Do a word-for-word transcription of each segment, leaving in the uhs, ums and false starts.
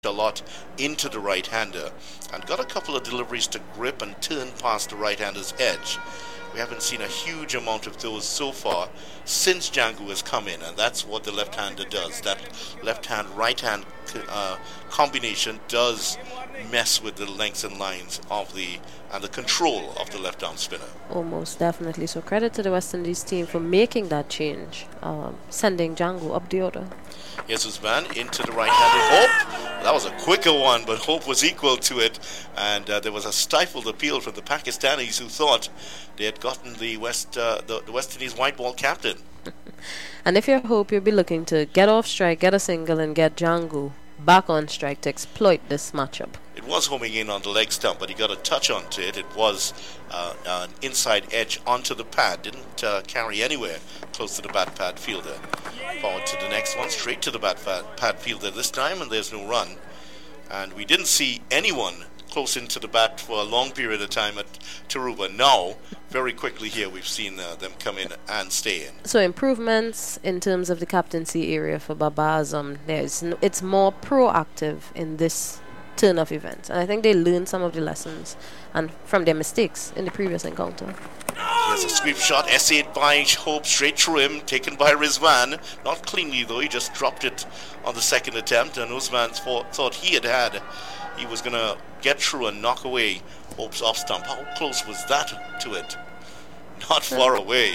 a lot into the right-hander and got a couple of deliveries to grip and turn past the right-hander's edge. We haven't seen a huge amount of those so far since Django has come in, and that's what the left-hander does. That left-hand, right-hand uh, combination does mess with the lengths and lines of the and the control of the left-arm spinner. Almost definitely. So credit to the West Indies team for making that change, uh, sending Django up the order. Here's Usman into the right-handed Hope. That was a quicker one, but Hope was equal to it, and uh, there was a stifled appeal from the Pakistanis who thought they had gotten the West uh, the, the West Indies white ball captain. And if you're Hope, you'll be looking to get off strike, get a single, and get Django back on strike to exploit this matchup. It was homing in on the leg stump, but he got a touch onto it. It was uh, an inside edge onto the pad. Didn't uh, carry anywhere close to the bat pad fielder. Forward to the next one, straight to the bat pad fielder this time, and there's no run. And we didn't see anyone close into the bat for a long period of time at Tarouba. Now, very quickly here, we've seen uh, them come in and stay in. So improvements in terms of the captaincy area for Baba Azam. There's n- it's more proactive in this turn of events, and I think they learned some of the lessons and from their mistakes in the previous encounter. Here's a sweep shot, essayed by Hope, straight through him, taken by Rizwan. Not cleanly though, he just dropped it on the second attempt, and Usman thought he had had. He was going to get through and knock away Hope's off stump. How close was that to it? Not far away.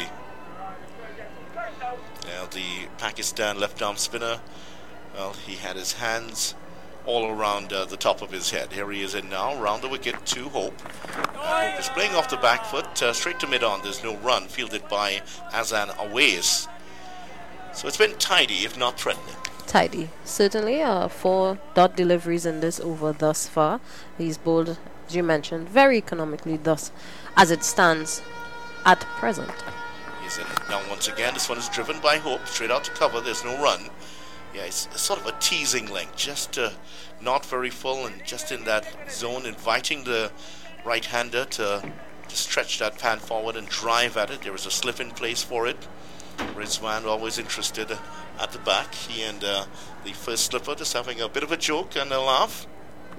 Now the Pakistan left arm spinner, well, he had his hands all around uh, the top of his head. Here he is in now, round the wicket to Hope. Uh, Hope is playing off the back foot, uh, straight to mid-on. There's no run, fielded by Azan Awais. So it's been tidy, if not threatening. Tidy. Certainly, uh, four dot deliveries in this over thus far. He's bowled, as you mentioned, very economically thus, as it stands at present. He's in now once again. This one is driven by Hope, straight out to cover. There's no run. Yeah, it's sort of a teasing length, just uh, not very full and just in that zone, inviting the right-hander to, to stretch that pan forward and drive at it. There is a slip in place for it. Rizwan always interested uh, at the back. He and uh, the first slipper just having a bit of a joke and a laugh.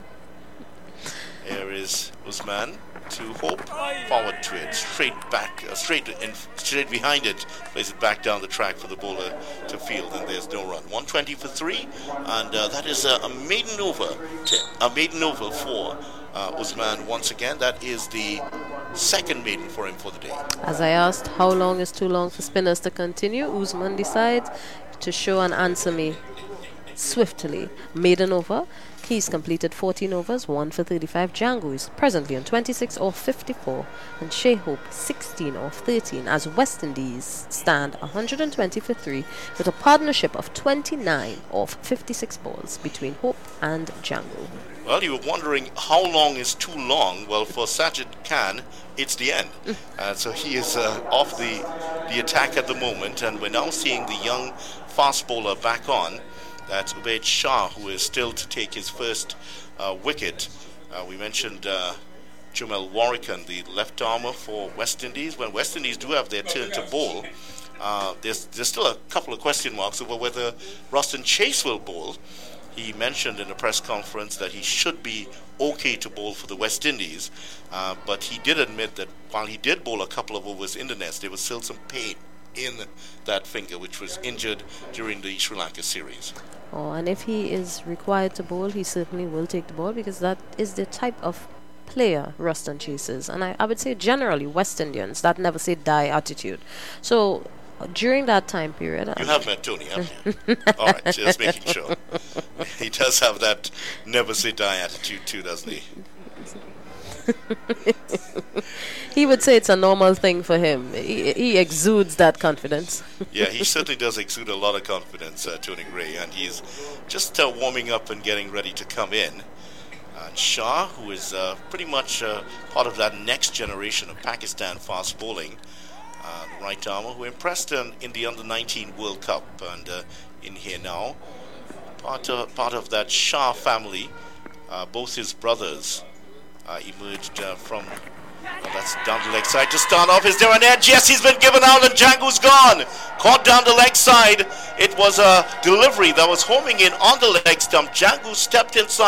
Here is Usman to Hope, forward to it, straight back, uh, straight in, straight behind it, plays it back down the track for the bowler to field, and there's no run. one twenty for three, and uh, that is uh, a maiden over, to, a maiden over for uh, Usman once again. That is the second maiden for him for the day. As I asked, how long is too long for spinners to continue? Usman decides to show and answer me swiftly. Maiden over. He's completed fourteen overs, one for thirty-five. Django is presently on twenty-six off fifty-four, and Shea Hope sixteen off thirteen, as West Indies stand one hundred twenty for three with a partnership of twenty-nine off fifty-six balls between Hope and Django. Well, you were wondering how long is too long. Well, for Sajid Khan, it's the end. uh, so he is uh, off the, the attack at the moment, and we're now seeing the young fast bowler back on. That's Ubaid Shah, who is still to take his first uh, wicket. Uh, we mentioned uh, Jumel Warrican, the left armour for West Indies. When West Indies do have their turn to bowl, uh, there's, there's still a couple of question marks over whether Roston Chase will bowl. He mentioned in a press conference that he should be okay to bowl for the West Indies, uh, but he did admit that while he did bowl a couple of overs in the nest, there was still some pain in that finger, which was injured during the Sri Lanka series. Oh, and if he is required to bowl, he certainly will take the ball, because that is the type of player Ruston chases. And I, I would say generally West Indians, that never say die attitude. So uh, during that time period... You have met Tony, haven't you? All right, just making sure. He does have that never say die attitude too, doesn't he? He would say it's a normal thing for him. He, he exudes that confidence. Yeah, he certainly does exude a lot of confidence, uh, Tony Gray, and he's just uh, warming up and getting ready to come in. And Shah, who is uh, pretty much uh, part of that next generation of Pakistan fast bowling, uh, the right armour, who impressed in, in the under nineteen World Cup, and uh, in here now. Part of, part of that Shah family, uh, both his brothers uh, emerged uh, from Well, that's down the leg side to start off. Is there an edge? Yes, he's been given out and Django's gone. Caught down the leg side. It was a delivery that was homing in on the leg stump. Django stepped inside.